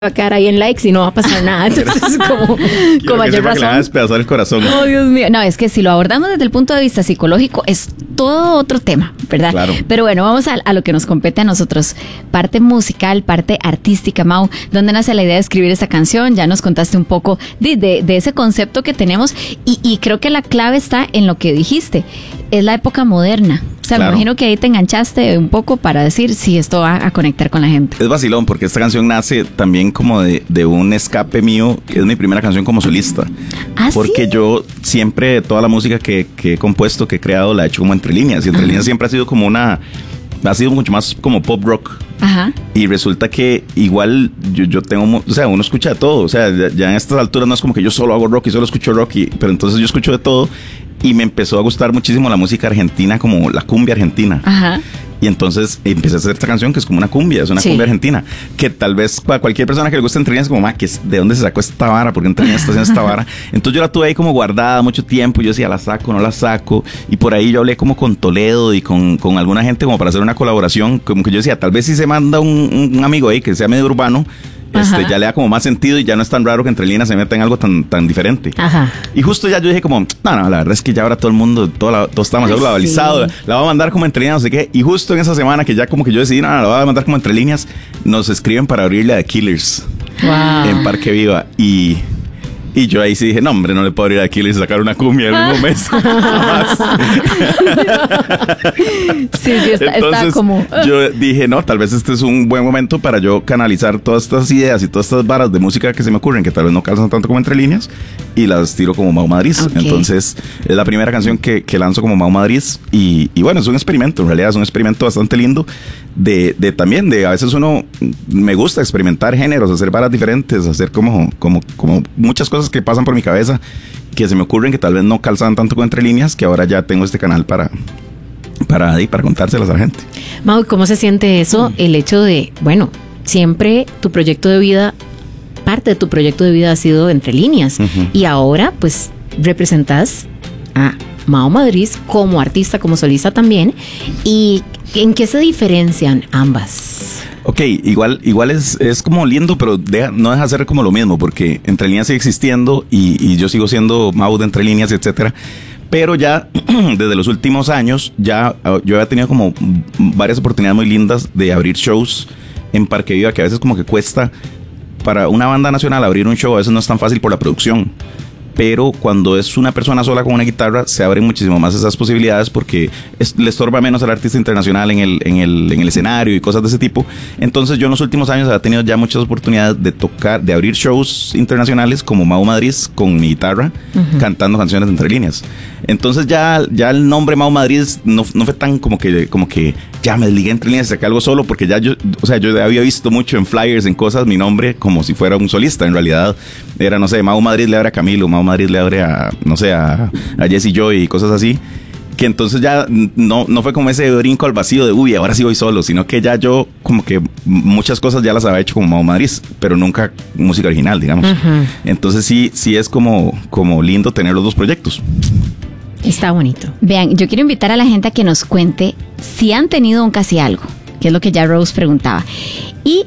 a quedar ahí en likes y no va a pasar nada. Entonces, como mayor razón. Que le va a despedazar el corazón. Oh, Dios mío. No, es que si lo abordamos desde el punto de vista psicológico, es todo otro tema, ¿verdad? Claro. Pero bueno, vamos a lo que nos compete a nosotros. Parte musical, parte artística, Mau. ¿Dónde nace la idea de escribir esta canción? Ya nos contaste un poco de ese concepto que tenemos y creo que la clave está en lo que dijiste. Es la época moderna. O sea, claro. Me imagino que ahí te enganchaste un poco para decir si esto va a conectar con la gente. Es vacilón porque esta canción nace también como de un escape mío, que es mi primera canción como solista. ¿Ah, porque sí? Yo siempre, toda la música que he compuesto, que he creado, la he hecho como entre líneas. Y entre líneas siempre ha sido como ha sido mucho más como pop rock. Ajá. Y resulta que igual yo tengo, o sea, uno escucha de todo. O sea, ya en estas alturas no es como que yo solo hago rock y solo escucho rock, pero entonces yo escucho de todo. Y me empezó a gustar muchísimo la música argentina, como la cumbia argentina. Ajá. Y entonces empecé a hacer esta canción que es como una cumbia, es una cumbia argentina. Que tal vez para cualquier persona que le guste entre líneas, como, ¿de dónde se sacó esta vara? ¿Por qué entre líneas está haciendo esta vara? Entonces yo la tuve ahí como guardada mucho tiempo. Y yo decía, ¿la saco, no la saco? Y por ahí yo hablé como con Toledo y con alguna gente como para hacer una colaboración. Como que yo decía, tal vez si se manda un amigo ahí que sea medio urbano, ya le da como más sentido y ya no es tan raro que entre líneas se meta en algo tan diferente. Ajá. Y justo ya yo dije como, no, la verdad es que ya ahora todo el mundo, todo está demasiado globalizado, sí. La voy a mandar como entre líneas, no sé qué. Y justo en esa semana que ya como que yo decidí, no, la voy a mandar como entre líneas, nos escriben para abrirle a The Killers. Wow. En Parque Viva. Y yo ahí sí dije, no, hombre, no le puedo ir a Killers y sacar una cumbia el mismo mes. Sí, está como... Yo dije, no, tal vez este es un buen momento para yo canalizar todas estas ideas y todas estas varas de música que se me ocurren, que tal vez no calzan tanto como entre líneas, y las tiro como Mau Madrid. Okay. Entonces, es la primera canción que lanzo como Mau Madrid. Y bueno, es un experimento, en realidad es un experimento bastante lindo también a veces uno me gusta experimentar géneros, hacer varas diferentes, hacer como muchas cosas que pasan por mi cabeza que se me ocurren que tal vez no calzan tanto con entre líneas, que ahora ya tengo este canal para contárselas a la gente. Mau, ¿cómo se siente eso? El hecho de, bueno, siempre tu proyecto de vida, parte de tu proyecto de vida ha sido entre líneas, y ahora pues representas a Mau Madrid como artista, como solista también. ¿Y en qué se diferencian ambas? Ok, igual es como lindo, pero no deja de ser como lo mismo, porque Entre Líneas sigue existiendo y yo sigo siendo Mau de Entre Líneas, etcétera. Pero ya desde los últimos años, ya yo había tenido como varias oportunidades muy lindas de abrir shows en Parque Viva, que a veces como que cuesta para una banda nacional abrir un show, a veces no es tan fácil por la producción. Pero cuando es una persona sola con una guitarra, se abren muchísimo más esas posibilidades porque le estorba menos al artista internacional en el escenario y cosas de ese tipo. Entonces yo en los últimos años he tenido ya muchas oportunidades de abrir shows internacionales como Mau Madrid con mi guitarra, cantando canciones de Entre Líneas. Entonces ya el nombre Mau Madrid no fue tan como que ya me ligué Entre Líneas y saqué algo solo, porque ya yo había visto mucho en flyers, en cosas, mi nombre como si fuera un solista. En realidad era, no sé, Mau Madrid le abre a Camilo, Mau Madrid le abre a, no sé, a Jesse Joy y cosas así, que entonces ya no fue como ese brinco al vacío de uy, ahora sí voy solo, sino que ya yo como que muchas cosas ya las había hecho como Mau Madrid, pero nunca música original, digamos. Entonces sí es como lindo tener los dos proyectos. Está bonito. Vean, yo quiero invitar a la gente a que nos cuente si han tenido un casi algo, que es lo que ya Rose preguntaba. Y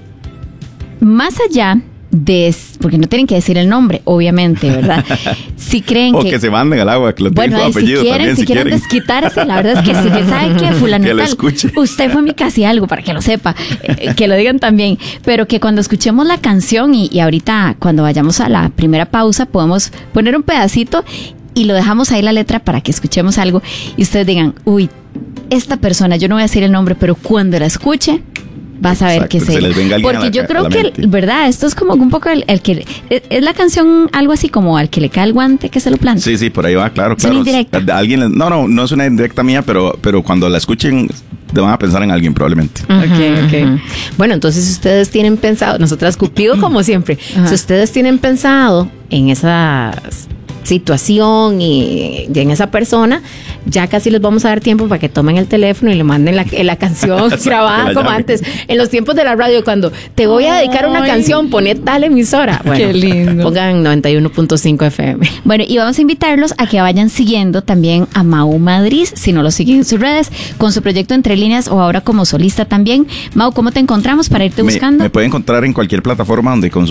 más allá de, porque no tienen que decir el nombre, obviamente, ¿verdad? Si creen que se manden al agua, que lo tienen como apellido también, si quieren desquitarse, la verdad es que si saben que fulano que lo escuche. Usted fue mi casi algo, para que lo sepa, que lo digan también, pero que cuando escuchemos la canción y ahorita cuando vayamos a la primera pausa podemos poner un pedacito y lo dejamos ahí la letra para que escuchemos algo y ustedes digan, uy, esta persona, yo no voy a decir el nombre, pero cuando la escuche vas a ver que se porque yo creo que, ¿verdad? Esto es como un poco el que es la canción, algo así como al que le cae el guante que se lo planta. Sí, por ahí va, claro. Es una indirecta. No es una indirecta mía, pero cuando la escuchen van a pensar en alguien probablemente. Okay. Bueno, entonces si ustedes tienen pensado, nosotras Cupido como siempre, si ustedes tienen pensado en esa situación y en esa persona, ya casi les vamos a dar tiempo para que tomen el teléfono y le manden la canción grabada como antes, en los tiempos de la radio, cuando te voy a dedicar una canción, poné tal emisora. Bueno, qué lindo. Pongan 91.5 FM. Bueno, y vamos a invitarlos a que vayan siguiendo también a Mau Madrid, si no lo siguen en sus redes, con su proyecto Entre Líneas o ahora como solista también. Mau, ¿cómo te encontramos para irte buscando? Me pueden encontrar en cualquier plataforma donde consuman